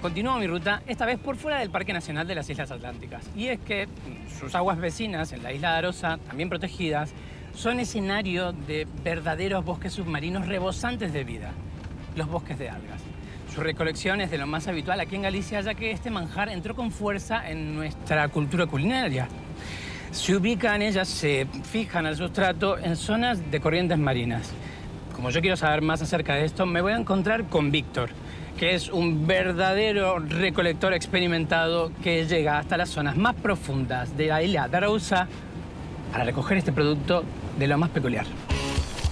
Continúo mi ruta, esta vez por fuera del Parque Nacional de las Islas Atlánticas. Y es que sus aguas vecinas, en la isla de Arosa, también protegidas, son escenario de verdaderos bosques submarinos rebosantes de vida, los bosques de algas. Su recolección es de lo más habitual aquí en Galicia, ya que este manjar entró con fuerza en nuestra cultura culinaria. Se ubican, ellas se fijan al sustrato en zonas de corrientes marinas. Como yo quiero saber más acerca de esto, me voy a encontrar con Víctor, que es un verdadero recolector experimentado que llega hasta las zonas más profundas de la isla de Arousa para recoger este producto de lo más peculiar.